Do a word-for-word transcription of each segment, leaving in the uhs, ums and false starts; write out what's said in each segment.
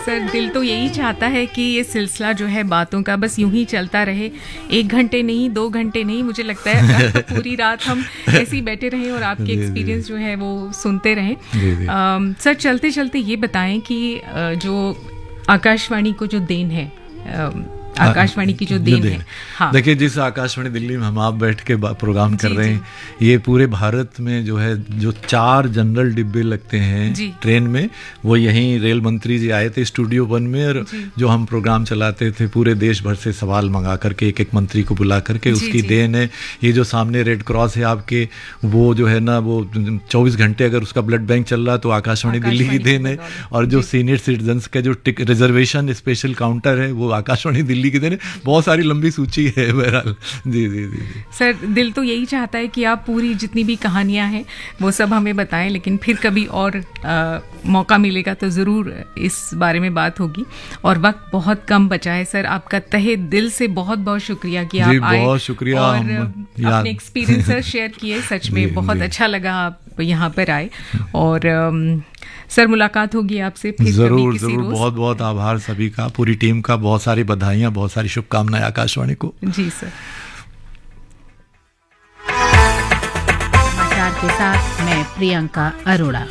Sir, दिल तो यही चाहता है कि ये सिलसिला जो है बातों का बस यूं ही चलता रहे, एक घंटे नहीं, दो घंटे नहीं, मुझे लगता है तो पूरी रात हम ऐसे ही बैठे रहें और आपके एक्सपीरियंस जो है वो सुनते रहें। आ, सर, चलते चलते ये बताएं कि जो आकाशवाणी को जो देन है, आ, आकाशवाणी की जो देन है, हाँ। देखिए, जिस आकाशवाणी दिल्ली में हम आप बैठ के प्रोग्राम कर रहे हैं, ये पूरे भारत में जो है जो चार जनरल डिब्बे लगते हैं ट्रेन में, वो यहीं रेल मंत्री जी आए थे स्टूडियो वन में, और जो हम प्रोग्राम चलाते थे पूरे देश भर से सवाल मंगा करके एक एक मंत्री को बुला करके, उसकी देन है। ये जो सामने रेड क्रॉस है आपके, वो जो है ना, वो चौबीस घंटे अगर उसका ब्लड बैंक चल रहा है तो आकाशवाणी दिल्ली की देन है। और जो सीनियर सिटीजन का जो रिजर्वेशन स्पेशल काउंटर है, वो आकाशवाणी दिल्ली की देन है। बहुत सारी लंबी सूची है बहरहाल। जी जी जी सर, दिल तो यही चाहता है कि आप पूरी जितनी भी कहानियां हैं वो सब हमें बताएं, लेकिन फिर कभी और आ, मौका मिलेगा तो ज़रूर इस बारे में बात होगी। और वक्त बहुत कम बचा है सर, आपका तहे दिल से बहुत बहुत शुक्रिया कि आप आए, बहुत शुक्रिया और अपने एक्सपीरियंस शेयर किए। सच में बहुत अच्छा लगा आप यहाँ पर आए। और सर, मुलाकात होगी आपसे फिर जरूर जरूर। बहुत बहुत आभार सभी का, पूरी टीम का, बहुत सारी बधाइयाँ, बहुत सारी शुभकामनाएं आकाशवाणी को। जी सर। समाचार के साथ मैं प्रियंका अरोड़ा।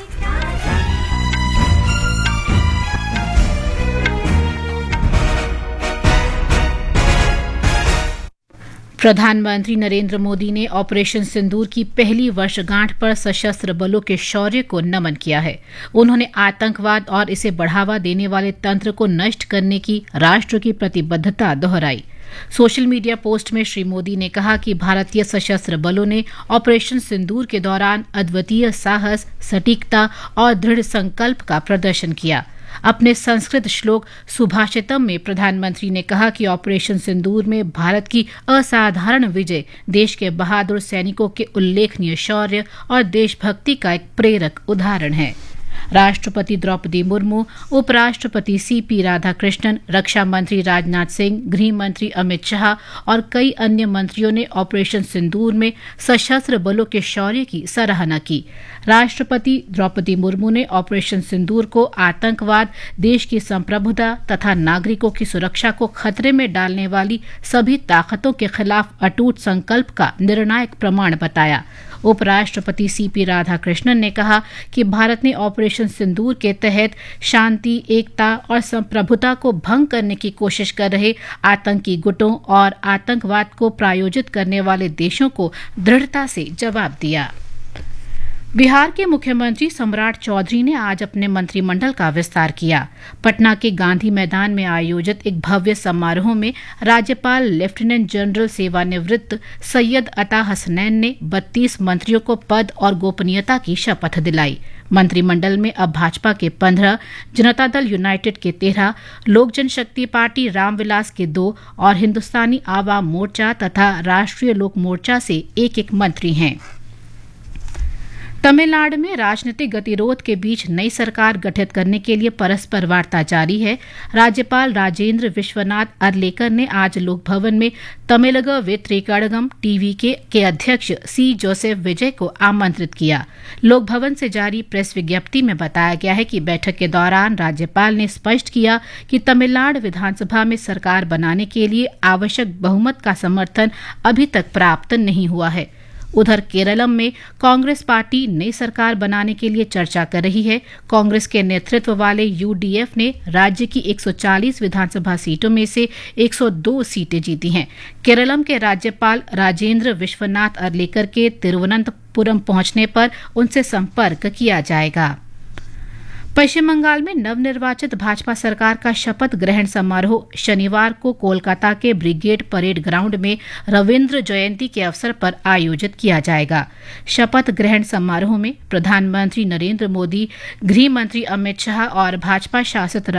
प्रधानमंत्री नरेंद्र मोदी ने ऑपरेशन सिंदूर की पहली वर्षगांठ पर सशस्त्र बलों के शौर्य को नमन किया है। उन्होंने आतंकवाद और इसे बढ़ावा देने वाले तंत्र को नष्ट करने की राष्ट्र की प्रतिबद्धता दोहराई। सोशल मीडिया पोस्ट में श्री मोदी ने कहा कि भारतीय सशस्त्र बलों ने ऑपरेशन सिंदूर के दौरान अद्वितीय साहस, सटीकता और दृढ़ संकल्प का प्रदर्शन किया। अपने संस्कृत श्लोक सुभाषितम में प्रधानमंत्री ने कहा कि ऑपरेशन सिंदूर में भारत की असाधारण विजय देश के बहादुर सैनिकों के उल्लेखनीय शौर्य और देशभक्ति का एक प्रेरक उदाहरण है। राष्ट्रपति द्रौपदी मुर्मू, उपराष्ट्रपति सीपी राधाकृष्णन, रक्षा मंत्री राजनाथ सिंह, गृह मंत्री अमित शाह और कई अन्य मंत्रियों ने ऑपरेशन सिंदूर में सशस्त्र बलों के शौर्य की सराहना की। राष्ट्रपति द्रौपदी मुर्मू ने ऑपरेशन सिंदूर को आतंकवाद, देश की संप्रभुता तथा नागरिकों की सुरक्षा को खतरे में डालने वाली सभी ताकतों के खिलाफ अटूट संकल्प का निर्णायक प्रमाण बताया। उपराष्ट्रपति सीपी राधाकृष्णन ने कहा कि भारत ने ऑपरेशन सिंदूर के तहत शांति, एकता और संप्रभुता को भंग करने की कोशिश कर रहे आतंकी गुटों और आतंकवाद को प्रायोजित करने वाले देशों को दृढ़ता से जवाब दिया। बिहार के मुख्यमंत्री सम्राट चौधरी ने आज अपने मंत्रिमंडल का विस्तार किया। पटना के गांधी मैदान में आयोजित एक भव्य समारोह में राज्यपाल लेफ्टिनेंट जनरल सेवानिवृत्त सैयद अता हसनैन ने बत्तीस मंत्रियों को पद और गोपनीयता की शपथ दिलाई। मंत्रिमंडल में अब भाजपा के पंद्रह, जनता दल यूनाइटेड के तेरह, लोक जनशक्ति पार्टी रामविलास के दो और हिंदुस्तानी आवाम मोर्चा तथा राष्ट्रीय लोक मोर्चा से एक एक मंत्री हैं। तमिलनाडु में राजनीतिक गतिरोध के बीच नई सरकार गठित करने के लिए परस्पर वार्ता जारी है। राज्यपाल राजेंद्र विश्वनाथ अर्लेकर ने आज लोक भवन में तमिलग वेत्रिकड़गम टीवीके के अध्यक्ष सी जोसेफ विजय को आमंत्रित किया। लोक भवन से जारी प्रेस विज्ञप्ति में बताया गया है कि बैठक के दौरान राज्यपाल ने स्पष्ट किया कि तमिलनाडु विधानसभा में सरकार बनाने के लिए आवश्यक बहुमत का समर्थन अभी तक प्राप्त नहीं हुआ है। उधर केरलम में कांग्रेस पार्टी नई सरकार बनाने के लिए चर्चा कर रही है। कांग्रेस के नेतृत्व वाले यूडीएफ ने राज्य की एक सौ चालीस विधानसभा सीटों में से एक सौ दो सीटें जीती हैं। केरलम के राज्यपाल राजेंद्र विश्वनाथ अर्लेकर के तिरुवनंतपुरम पहुंचने पर उनसे संपर्क किया जाएगा। पश्चिम बंगाल में नवनिर्वाचित भाजपा सरकार का शपथ ग्रहण समारोह शनिवार को कोलकाता के ब्रिगेड परेड ग्राउंड में रविंद्र जयंती के अवसर पर आयोजित किया जाएगा। शपथ ग्रहण समारोह में प्रधानमंत्री नरेंद्र मोदी, गृह मंत्री अमित शाह और भाजपा शासित